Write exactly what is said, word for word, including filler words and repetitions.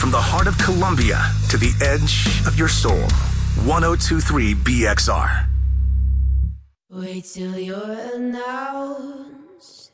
From the heart of Columbia to the edge of your soul. one oh two point three B X R. Wait till you're announced